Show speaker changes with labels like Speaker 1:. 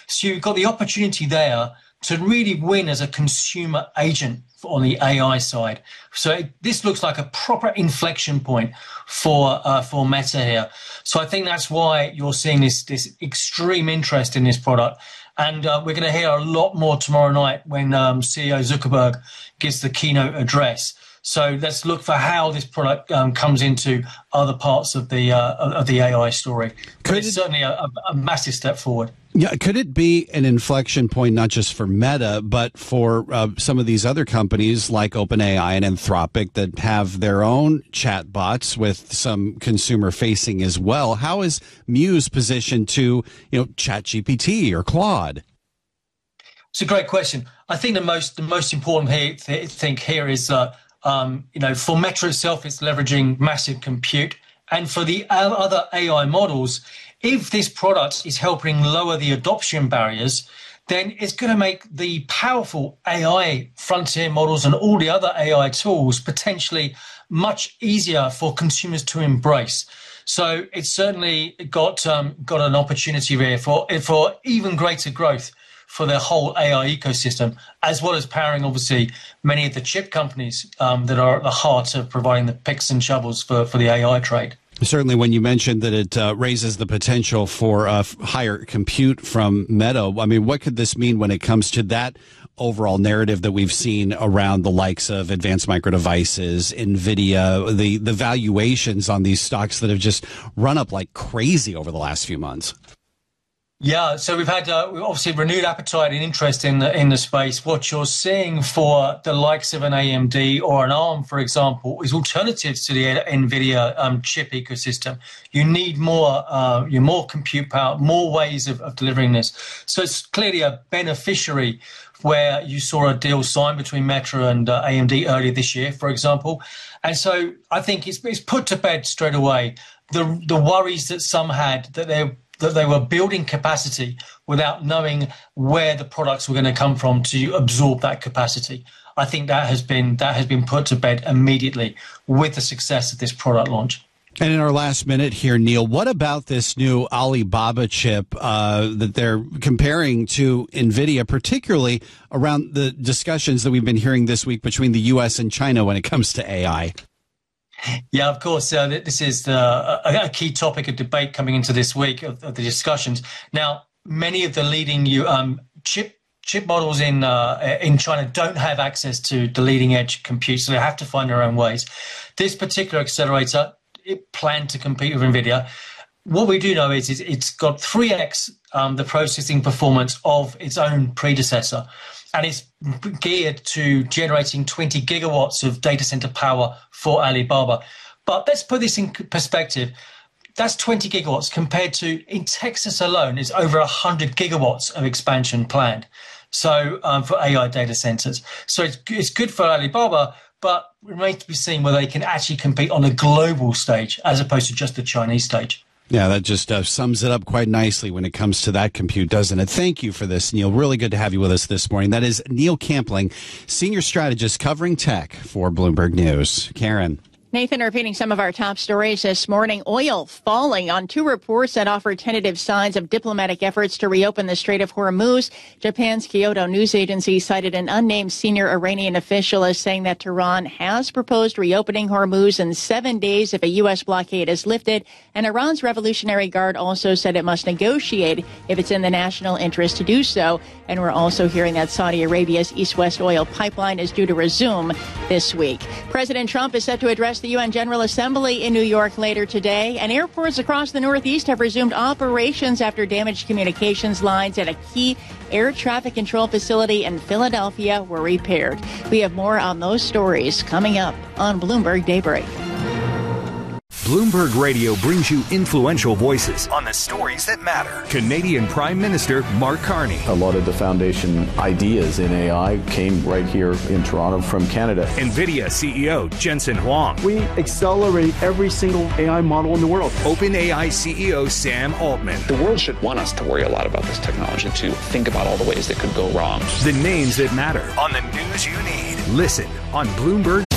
Speaker 1: So you've got the opportunity there to really win as a consumer agent on the AI side. So this looks like a proper inflection point for Meta here. So I think that's why you're seeing this extreme interest in this product. And we're going to hear a lot more tomorrow night when CEO Zuckerberg gives the keynote address. So let's look for how this product comes into other parts of the AI story. It's certainly a massive step forward.
Speaker 2: Yeah, could it be an inflection point not just for Meta, but for some of these other companies like OpenAI and Anthropic that have their own chatbots with some consumer facing as well? How is Muse positioned to, ChatGPT or Claude?
Speaker 1: It's a great question. I think the most important thing here is for Meta itself, it's leveraging massive compute, and for the other AI models, if this product is helping lower the adoption barriers, then it's going to make the powerful AI frontier models and all the other AI tools potentially much easier for consumers to embrace. So it's certainly got an opportunity there for even greater growth for their whole AI ecosystem, as well as powering, obviously, many of the chip companies that are at the heart of providing the picks and shovels for the AI trade.
Speaker 2: Certainly, when you mentioned that it raises the potential for higher compute from Meta, I mean, what could this mean when it comes to that overall narrative that we've seen around the likes of Advanced Micro Devices, NVIDIA, the valuations on these stocks that have just run up like crazy over the last few months?
Speaker 1: Yeah, so we've had obviously renewed appetite and interest in the space. What you're seeing for the likes of an AMD or an ARM, for example, is alternatives to the NVIDIA chip ecosystem. You need more compute power, more ways of delivering this. So it's clearly a beneficiary where you saw a deal signed between Meta and AMD earlier this year, for example. And so I think it's put to bed straight away the worries that some had that they were building capacity without knowing where the products were going to come from to absorb that capacity. I think that has been put to bed immediately with the success of this product launch.
Speaker 2: And in our last minute here, Neil, what about this new Alibaba chip that they're comparing to NVIDIA, particularly around the discussions that we've been hearing this week between the U.S. and China when it comes to AI?
Speaker 1: Yeah, of course. This is a key topic of debate coming into this week of the discussions. Now, many of the leading chip models in China don't have access to the leading edge compute, so they have to find their own ways. This particular accelerator, it planned to compete with NVIDIA. What we do know is it's got 3x the processing performance of its own predecessor. And it's geared to generating 20 gigawatts of data center power for Alibaba. But let's put this in perspective. That's 20 gigawatts compared to, in Texas alone, is over 100 gigawatts of expansion planned. So for AI data centers. So it's good for Alibaba, but it remains to be seen whether they can actually compete on a global stage as opposed to just the Chinese stage.
Speaker 2: Yeah, that just sums it up quite nicely when it comes to that compute, doesn't it? Thank you for this, Neil. Really good to have you with us this morning. That is Neil Campling, Senior Strategist covering tech for Bloomberg News. Karen.
Speaker 3: Nathan, repeating some of our top stories this morning. Oil falling on two reports that offer tentative signs of diplomatic efforts to reopen the Strait of Hormuz. Japan's Kyodo News Agency cited an unnamed senior Iranian official as saying that Tehran has proposed reopening Hormuz in 7 days if a U.S. blockade is lifted. And Iran's Revolutionary Guard also said it must negotiate if it's in the national interest to do so. And we're also hearing that Saudi Arabia's East-West oil pipeline is due to resume this week. President Trump is set to address the UN General Assembly in New York later today, and airports across the Northeast have resumed operations after damaged communications lines at a key air traffic control facility in Philadelphia were repaired. We have more on those stories coming up on Bloomberg Daybreak.
Speaker 4: Bloomberg Radio brings you influential voices on the stories that matter. Canadian Prime Minister Mark Carney.
Speaker 5: A lot of the foundation ideas in AI came right here in Toronto from Canada.
Speaker 4: NVIDIA CEO Jensen Huang.
Speaker 6: We accelerate every single AI model in the world.
Speaker 4: OpenAI CEO Sam Altman.
Speaker 7: The world should want us to worry a lot about this technology, to think about all the ways that could go wrong.
Speaker 4: The names that matter on the news you need. Listen on Bloomberg